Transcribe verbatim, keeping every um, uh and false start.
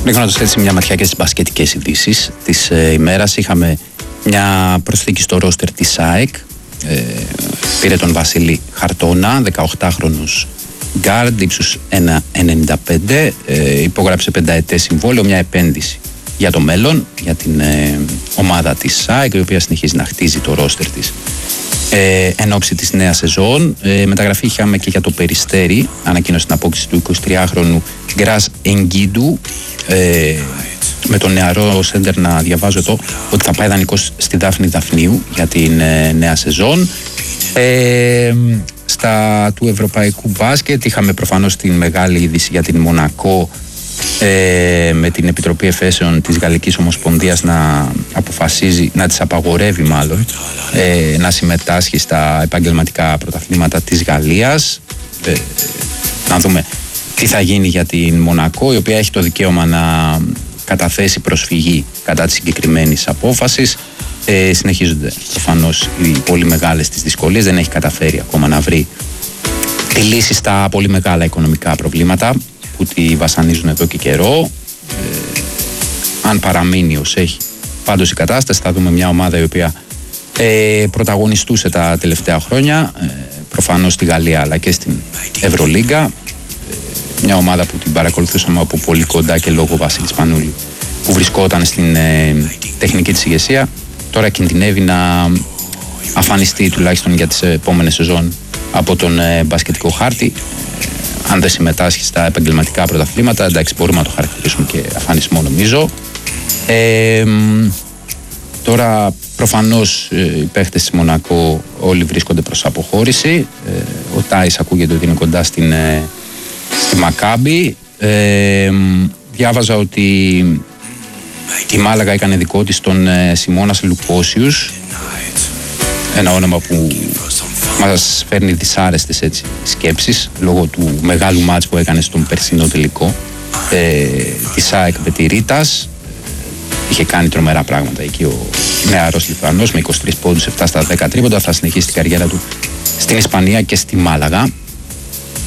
Ρίχνοντας έτσι μια ματιά και στις μπασκετικές ειδήσεις της ε, ημέρας, είχαμε μια προσθήκη στο ρόστερ της ΑΕΚ. Ε, πήρε τον Βασίλη Χαρτώνα, δεκαοκτάχρονος γκάρντ, ύψους ένα ενενήντα πέντε, ε, υπόγραψε πενταετές συμβόλαιο, μια επένδυση για το μέλλον, για την ε, ομάδα της ΑΕΚ, η οποία συνεχίζει να χτίζει το ρόστερ της ε, εν ώψη της νέας σεζόν. Ε, μεταγραφή είχαμε και για το Περιστέρι, ανακοίνωσε την απόκτηση του εικοσιτριάχρονου Γκρας Εγκίντου, ε, με τον νεαρό σέντερ να διαβάζω εδώ ότι θα πάει δανεικός στη Δάφνη Δαφνίου για την ε, νέα σεζόν. Ε, στα του ευρωπαϊκού μπάσκετ είχαμε προφανώς την μεγάλη είδηση για την Μονακό, ε, με την Επιτροπή Εφέσεων της Γαλλικής Ομοσπονδίας να αποφασίζει, να της απαγορεύει μάλλον, ε, να συμμετάσχει στα επαγγελματικά πρωταθλήματα της Γαλλίας. Ε, να δούμε τι θα γίνει για την Μονακό, η οποία έχει το δικαίωμα να καταθέσει προσφυγή κατά της συγκεκριμένης απόφασης. Ε, συνεχίζονται προφανώς οι πολύ μεγάλες τις δυσκολίες, δεν έχει καταφέρει ακόμα να βρει τη λύση στα πολύ μεγάλα οικονομικά προβλήματα που τη βασανίζουν εδώ και καιρό. Ε, αν παραμείνει ως έχει πάντως η κατάσταση, θα δούμε μια ομάδα η οποία ε, πρωταγωνιστούσε τα τελευταία χρόνια, ε, προφανώς στη Γαλλία αλλά και στην Ευρωλίγκα. Ε, μια ομάδα που την παρακολουθούσαμε από πολύ κοντά και λόγω Βασίλη Σπανούλη, που βρισκόταν στην ε, τεχνική της ηγεσία. Τώρα κινδυνεύει να αφανιστεί τουλάχιστον για τις επόμενες σεζόν από τον ε, μπασκετικό χάρτη. Ε, αν δεν συμμετάσχει στα επαγγελματικά πρωταθλήματα, εντάξει, μπορούμε να το χαρακτηρίσουμε και αφανισμό νομίζω. Ε, τώρα προφανώς ε, οι παίχτες της Μονακό όλοι βρίσκονται προς αποχώρηση. Ε, ο Τάις ακούγεται ότι είναι κοντά στην, ε, στη Μακάμπι. Ε, διάβαζα ότι η Μάλαγα έκανε δικό της τον ε, Σιμώνας Λουκόσιους, ένα όνομα που μας φέρνει δυσάρεστες έτσι, σκέψεις λόγω του μεγάλου μάτς που έκανε στον περσινό τελικό ε, της ΑΕΚ με τη Ρίτας. Είχε κάνει τρομερά πράγματα εκεί ο νεαρός Λιθουανός με είκοσι τρεις πόντους, επτά στα δέκα τρίποντα. Θα συνεχίσει την καριέρα του στην Ισπανία και στη Μάλαγα.